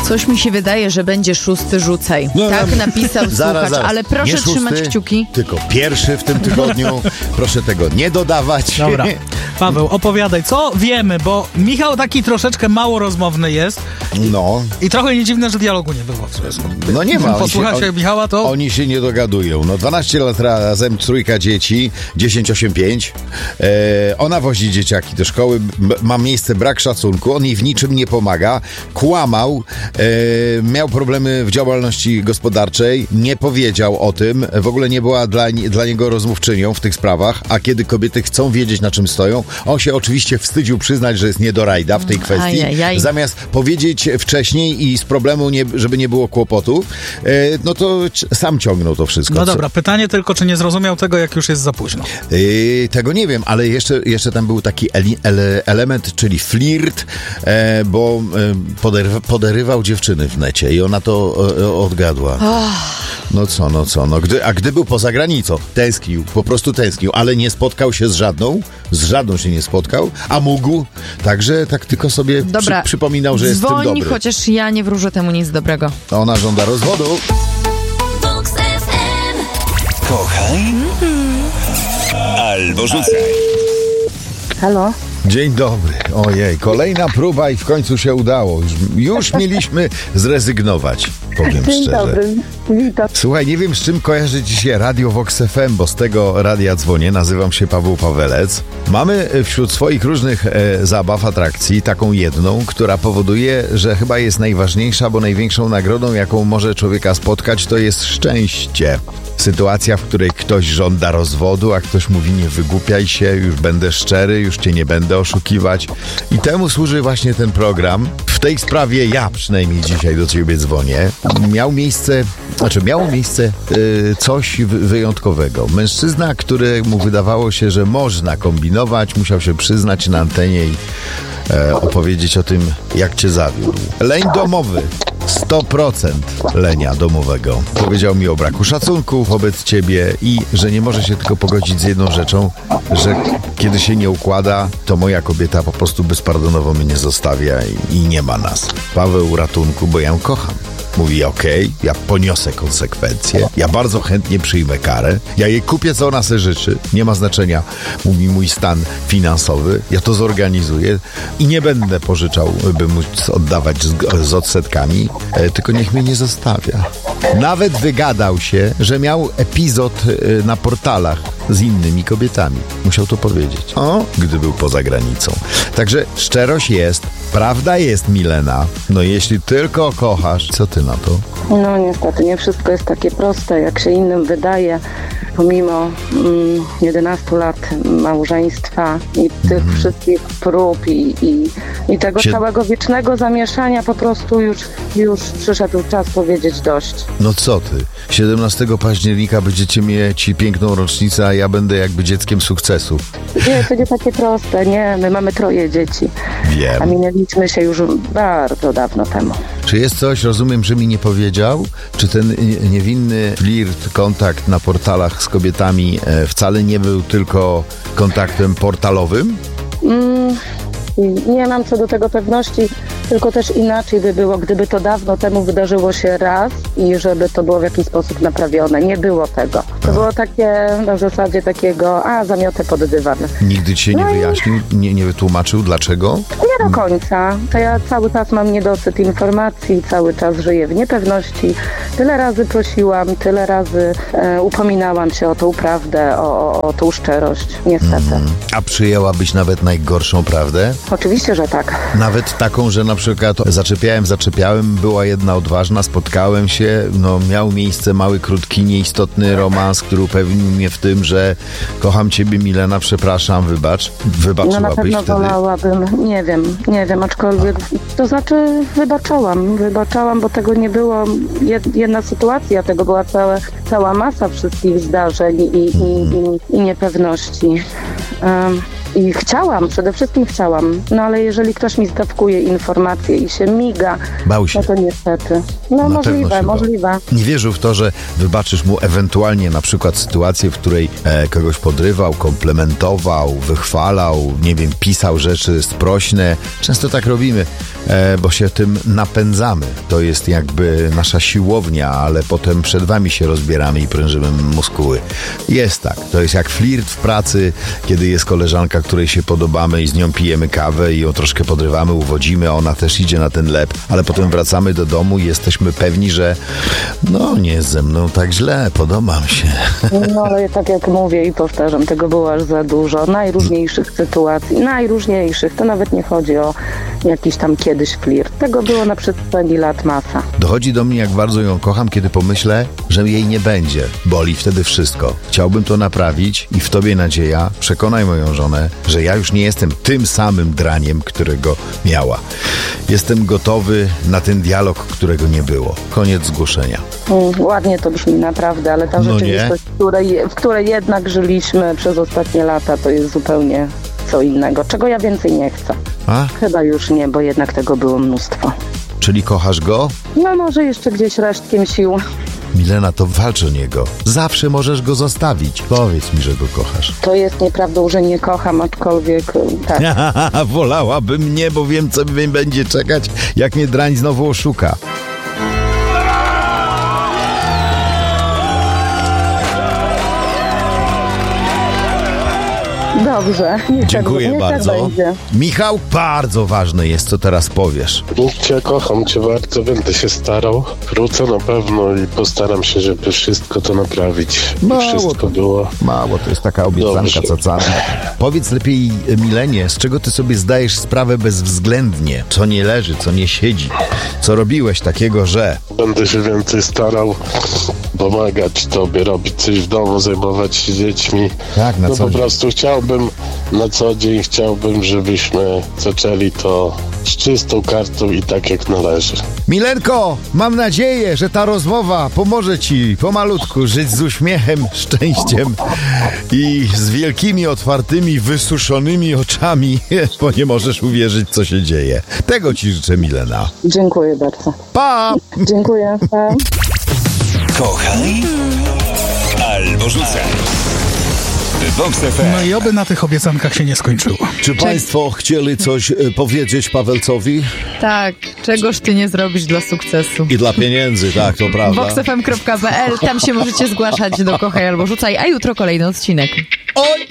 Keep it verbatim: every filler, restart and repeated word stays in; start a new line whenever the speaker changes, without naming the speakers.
Coś mi się wydaje, że będzie szósty rzucaj.
No,
tak
no,
napisał słuchacz,
zaraz, zaraz.
ale proszę
Nie szósty,
trzymać kciuki.
Tylko pierwszy w tym tygodniu. Proszę tego nie dodawać.
Dobra. Paweł, opowiadaj, co wiemy, bo Michał taki troszeczkę mało rozmowny jest.
No.
I trochę nie dziwne, że dialogu nie było w związku.
No nie ma.
Posłuchacie
on,
Michała, to...
Oni się nie dogadują. No dwanaście lat razem, trójka dzieci, dziesięć, osiem, pięć. E, ona wozi dzieciaki do szkoły, m- ma miejsce brak szacunku, on jej w niczym nie pomaga, kłamał, e, miał problemy w działalności gospodarczej, nie powiedział o tym, w ogóle nie była dla, dla niego rozmówczynią w tych sprawach, a kiedy kobiety chcą wiedzieć, na czym stoją, on się oczywiście wstydził przyznać, że jest nie do rajda w tej kwestii.
Ajajaj.
Zamiast powiedzieć wcześniej i z problemu, nie, żeby nie było kłopotu, e, no to c- sam ciągnął to wszystko.
No dobra, pytanie tylko, czy nie zrozumiał tego, jak już jest za późno.
Yy, tego nie wiem, ale jeszcze, jeszcze tam był taki eli, ele, element, czyli flirt, e, bo e, poderywa, poderywał dziewczyny w necie i ona to e, odgadła. No co, no co, no gdy, a gdy był poza granicą, tęsknił, po prostu tęsknił, ale nie spotkał się z żadną, z żadną się nie spotkał, a mógł, także tak tylko sobie przy,
Dobra,
przypominał, że jest w tym
dzwoń,
dobry.
chociaż ja nie wróżę temu nic dobrego.
Ona żąda rozwodu.
Kochaj albo rzucaj.
Halo?
Dzień dobry. Ojej, kolejna próba i w końcu się udało. Już, już mieliśmy zrezygnować, powiem
Dzień
szczerze.
dobry, witam.
Słuchaj, nie wiem, z czym kojarzy ci się Radio Vox F M, bo z tego radia dzwonię. Nazywam się Paweł Pawelec. Mamy wśród swoich różnych e, zabaw, atrakcji taką jedną, która powoduje, że chyba jest najważniejsza, bo największą nagrodą, jaką może człowieka spotkać, to jest szczęście. Sytuacja, w której ktoś żąda rozwodu, a ktoś mówi: nie wygłupiaj się, już będę szczery, już cię nie będę oszukiwać. I temu służy właśnie ten program. W tej sprawie ja przynajmniej dzisiaj do ciebie dzwonię. Miał miejsce, znaczy miało miejsce y, coś wy- wyjątkowego. Mężczyzna, któremu wydawało się, że można kombinować, musiał się przyznać na antenie i e, opowiedzieć o tym, jak cię zawiódł. Leń domowy. sto procent lenia domowego. Powiedział mi o braku szacunku wobec ciebie i że nie może się tylko pogodzić z jedną rzeczą, że kiedy się nie układa, to moja kobieta po prostu bezpardonowo mnie nie zostawia i, i nie ma nas. Paweł, ratunku, bo ja ją kocham. Mówi: okej, okay, ja poniosę konsekwencje, ja bardzo chętnie przyjmę karę, ja jej kupię, co ona se życzy, nie ma znaczenia, mówi, mój stan finansowy, ja to zorganizuję i nie będę pożyczał, by móc oddawać z, z odsetkami, e, tylko niech mnie nie zostawia. Nawet wygadał się, że miał epizod e, na portalach z innymi kobietami. Musiał to powiedzieć. O, gdy był poza granicą. Także szczerość jest, prawda jest, Milena. No jeśli tylko kochasz, co ty na to?
No niestety, nie wszystko jest takie proste, jak się innym wydaje. Pomimo mm, jedenastu lat małżeństwa i tych mm. wszystkich prób i, i, i tego
Cie...
całego wiecznego zamieszania, po prostu już, już przyszedł czas powiedzieć dość.
No co ty? siedemnastego października będziecie mieć piękną rocznicę, a ja będę jakby dzieckiem sukcesu.
Nie, to nie takie proste, nie, my mamy troje dzieci.
Wiem.
A minęliśmy się już bardzo dawno temu.
Czy jest coś, rozumiem, że mi nie powiedział? Czy ten niewinny flirt, kontakt na portalach z kobietami e, wcale nie był tylko kontaktem portalowym?
Mm, nie mam co do tego pewności, tylko też inaczej by było, gdyby to dawno temu wydarzyło się raz i żeby to było w jakiś sposób naprawione. Nie było tego. To było takie na zasadzie takiego, a zamiotę pod dywan.
Nigdy ci się nie
No i-
wyjaśnił, nie, nie wytłumaczył, dlaczego?
Nie do końca. To ja cały czas mam niedosyt informacji, cały czas żyję w niepewności. Tyle razy prosiłam, tyle razy e, upominałam się o tą prawdę, o, o, o tą szczerość. Niestety.
Mm. A przyjęłabyś nawet najgorszą prawdę?
Oczywiście, że tak.
Nawet taką, że na przykład zaczepiałem, zaczepiałem, była jedna odważna, spotkałem się, no miał miejsce mały, krótki, nieistotny romans, który upewnił mnie w tym, że kocham ciebie, Milena, przepraszam, wybacz.
No na
Wybaczyłabyś
pewno
wtedy?
wolałabym, nie wiem, nie wiem, aczkolwiek, to znaczy wybaczałam, wybaczałam, bo tego nie było jed, jedna sytuacja, tego była cała, cała masa wszystkich zdarzeń i, i, i, i niepewności. Um, I chciałam, przede wszystkim chciałam, no ale jeżeli ktoś mi zdawkuje informacje i się miga,
Bał się.
no to niestety. No
Na pewno
możliwe,
się bał.
możliwe.
Nie wierzył w to, że wybaczysz mu ewentualnie na przykład sytuację, w której e, kogoś podrywał, komplementował, wychwalał, nie wiem, pisał rzeczy sprośne. Często tak robimy, e, bo się tym napędzamy. To jest jakby nasza siłownia, ale potem przed wami się rozbieramy i prężymy muskuły. Jest tak. To jest jak flirt w pracy, kiedy jest koleżanka, której się podobamy i z nią pijemy kawę i ją troszkę podrywamy, uwodzimy, a ona też idzie na ten lep, ale potem wracamy do domu i jesteśmy pewni, że no nie jest ze mną tak źle, podobam się.
No ale tak jak mówię i powtarzam, tego było aż za dużo. Najróżniejszych sytuacji, najróżniejszych. To nawet nie chodzi o jakiś tam kiedyś flirt. Tego było na przestrzeni lat masa.
Dochodzi do mnie, jak bardzo ją kocham, kiedy pomyślę, że jej nie będzie. Boli wtedy wszystko. Chciałbym to naprawić i w tobie nadzieja. Przekonaj moją żonę, że ja już nie jestem tym samym draniem, którego miała. Jestem gotowy na ten dialog, którego nie było. Koniec zgłoszenia.
Mm, ładnie to brzmi naprawdę, ale ta
No nie?
rzeczywistość, w której, w której jednak żyliśmy przez ostatnie lata, to jest zupełnie co innego. Czego ja więcej nie chcę.
A?
Chyba już nie, bo jednak tego było mnóstwo.
Czyli kochasz go?
No może jeszcze gdzieś resztkiem sił.
Milena, to walcz o niego. Zawsze możesz go zostawić. Powiedz mi, że go kochasz.
To jest nieprawdą, że nie kocham, aczkolwiek tak.
Wolałabym nie, bo wiem, co mnie będzie czekać, jak mnie drań znowu oszuka.
Dobrze. Niech
Dziękuję
tak, niech
bardzo.
Tak będzie.
Michał, bardzo ważne jest, co teraz powiesz.
Cię kocham cię bardzo, będę się starał. Wrócę na pewno i postaram się, żeby wszystko to naprawić.
Mało
I wszystko
to.
było.
Mało, to jest taka obiecanka
Dobrze.
cacana. Powiedz lepiej, Milenie, z czego ty sobie zdajesz sprawę bezwzględnie? Co nie leży, co nie siedzi? Co robiłeś takiego, że...
Będę się więcej starał pomagać tobie, robić coś w domu, zajmować się dziećmi.
Tak, na
no
co
po
dzień.
prostu chciałbym, na co dzień chciałbym, żebyśmy zaczęli to z czystą kartą i tak jak należy.
Milenko, mam nadzieję, że ta rozmowa pomoże ci pomalutku żyć z uśmiechem, szczęściem i z wielkimi, otwartymi, wysuszonymi oczami, bo nie możesz uwierzyć, co się dzieje. Tego ci życzę, Milena.
Dziękuję bardzo.
Pa!
Dziękuję. Pa.
Kochaj albo rzucaj. Vox F M.
No i oby na tych obiecankach się nie skończyło.
Czy państwo chcieli coś e, powiedzieć Pawelcowi?
Tak, czegoż ty nie zrobisz dla sukcesu.
I dla pieniędzy, tak, to prawda.
vox f m kropka p l, tam się możecie zgłaszać do Kochaj albo Rzucaj, a jutro kolejny odcinek.
Oj!